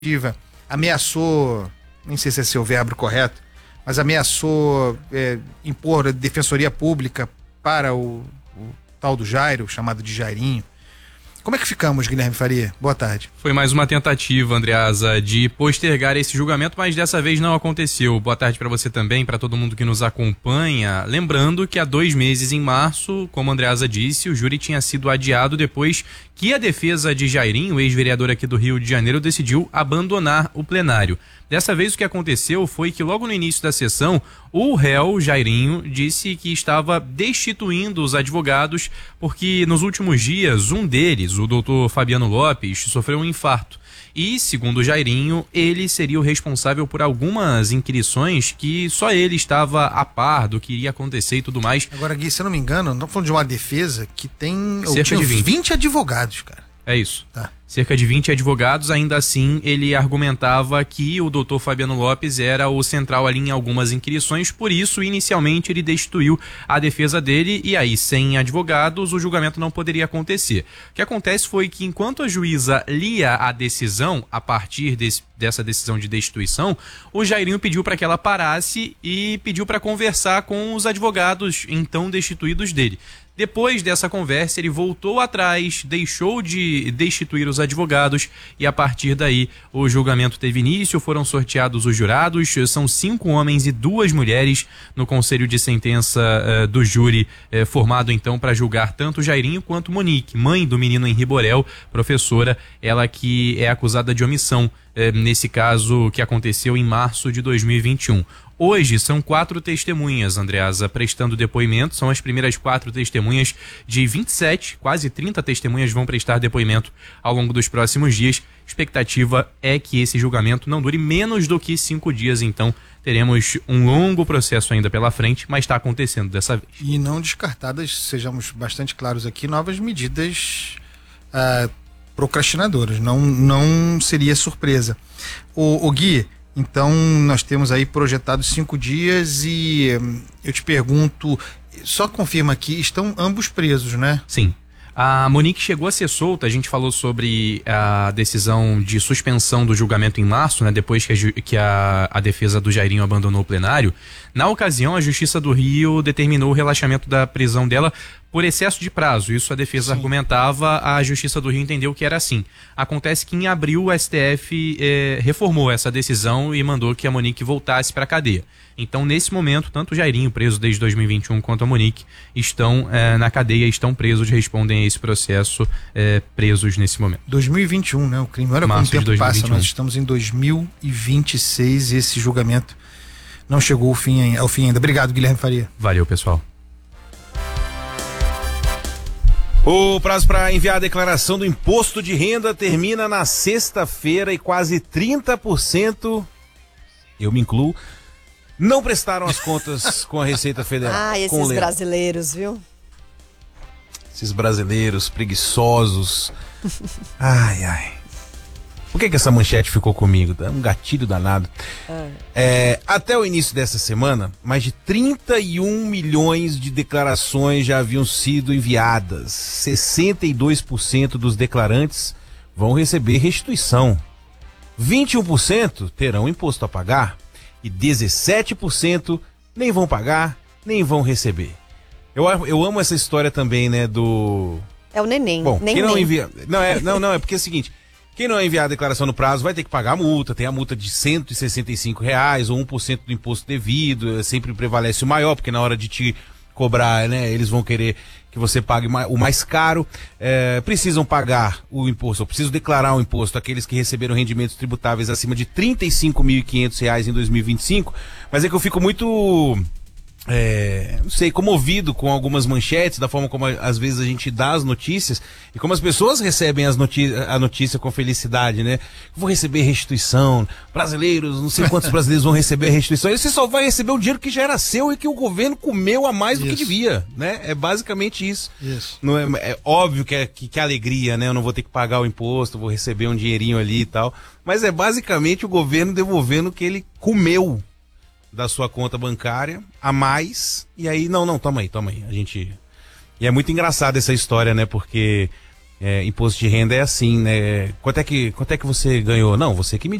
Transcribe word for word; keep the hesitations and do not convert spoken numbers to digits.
ameaçou, nem sei se esse é o verbo correto, mas ameaçou é, impor a defensoria pública para o, o tal do Jairo, chamado de Jairinho. Como é que ficamos, Guilherme Faria? Boa tarde. Foi mais uma tentativa, Andreasa, de postergar esse julgamento, mas dessa vez não aconteceu. Boa tarde para você também, para todo mundo que nos acompanha. Lembrando que há dois meses, em março, como a Andreasa disse, o júri tinha sido adiado depois que a defesa de Jairinho, ex-vereador aqui do Rio de Janeiro, decidiu abandonar o plenário. Dessa vez o que aconteceu foi que logo no início da sessão, o réu, Jairinho, disse que estava destituindo os advogados porque nos últimos dias um deles, o doutor Fabiano Lopes, sofreu um infarto. E, segundo o Jairinho, ele seria o responsável por algumas inquirições que só ele estava a par do que iria acontecer e tudo mais. Agora, Gui, se eu não me engano, não falando de uma defesa que tem cerca de vinte. vinte advogados, cara. É isso. Tá. Cerca de vinte advogados, ainda assim ele argumentava que o doutor Fabiano Lopes era o central ali em algumas inquirições, por isso inicialmente ele destituiu a defesa dele e aí sem advogados o julgamento não poderia acontecer. O que acontece foi que enquanto a juíza lia a decisão, a partir desse, dessa decisão de destituição, o Jairinho pediu para que ela parasse e pediu para conversar com os advogados então destituídos dele. Depois dessa conversa, ele voltou atrás, deixou de destituir os advogados e a partir daí o julgamento teve início, foram sorteados os jurados, são cinco homens e duas mulheres no conselho de sentença uh, do júri, uh, formado então para julgar tanto Jairinho quanto Monique, mãe do menino Henri Borel, professora, ela que é acusada de omissão uh, nesse caso que aconteceu em março de dois mil e vinte e um. Hoje são quatro testemunhas, Andreasa, prestando depoimento. São as primeiras quatro testemunhas de vinte e sete, quase trinta testemunhas vão prestar depoimento ao longo dos próximos dias. Expectativa é que esse julgamento não dure menos do que cinco dias, então teremos um longo processo ainda pela frente, mas está acontecendo dessa vez. E não descartadas, sejamos bastante claros aqui, novas medidas uh, procrastinadoras. Não, não seria surpresa. O, o Gui... Então, nós temos aí projetados cinco dias e eu te pergunto, só confirma aqui, estão ambos presos, né? Sim. A Monique chegou a ser solta, a gente falou sobre a decisão de suspensão do julgamento em março, né, depois que, a, que a, a defesa do Jairinho abandonou o plenário. Na ocasião, a Justiça do Rio determinou o relaxamento da prisão dela por excesso de prazo. Isso a defesa Sim. argumentava, a Justiça do Rio entendeu que era assim. Acontece que em abril o S T F eh, reformou essa decisão e mandou que a Monique voltasse para a cadeia. Então, nesse momento, tanto o Jairinho, preso desde dois mil e vinte e um, quanto a Monique, estão eh, na cadeia, estão presos, respondem a esse processo, eh, presos nesse momento. dois mil e vinte e um, né? O crime, olha como o tempo passa, nós estamos em dois mil e vinte e seis e esse julgamento não chegou ao fim, ao fim ainda. Obrigado, Guilherme Faria. Valeu, pessoal. O prazo para enviar a declaração do imposto de renda termina na sexta-feira e quase trinta por cento, eu me incluo, não prestaram as contas com a Receita Federal. Ah, esses brasileiros, viu? Esses brasileiros preguiçosos. Ai, ai. Por que que essa manchete ficou comigo? É um gatilho danado. Ah. É, até o início dessa semana, mais de trinta e um milhões de declarações já haviam sido enviadas. sessenta e dois por cento dos declarantes vão receber restituição. vinte e um por cento terão imposto a pagar. E dezessete por cento nem vão pagar, nem vão receber. Eu, eu amo essa história também, né, do... É o neném. Bom, nem quem não nem. envia... Não, é, não, não, é porque é o seguinte... Quem não enviar a declaração no prazo vai ter que pagar a multa, tem a multa de cento e sessenta e cinco reais ou um por cento do imposto devido, sempre prevalece o maior, porque na hora de te cobrar, né, eles vão querer que você pague o mais caro, é, precisam pagar o imposto, ou precisam declarar o imposto aqueles que receberam rendimentos tributáveis acima de trinta e cinco mil e quinhentos reais em dois mil e vinte e cinco, mas é que eu fico muito... É, não sei, comovido com algumas manchetes, da forma como às vezes a gente dá as notícias e como as pessoas recebem as notícia, a notícia com felicidade, né? Vou receber restituição, brasileiros, não sei quantos brasileiros vão receber restituição, e você só vai receber o dinheiro que já era seu e que o governo comeu a mais do isso. que devia, né? É basicamente isso. isso. Não é, é óbvio que é que, que alegria, né? Eu não vou ter que pagar o imposto, vou receber um dinheirinho ali e tal, mas é basicamente o governo devolvendo o que ele comeu da sua conta bancária a mais, e aí, não, não, toma aí, toma aí, a gente... E é muito engraçado essa história, né, porque É, imposto de renda é assim, né? Quanto é que, quanto é que você ganhou? Não, você que me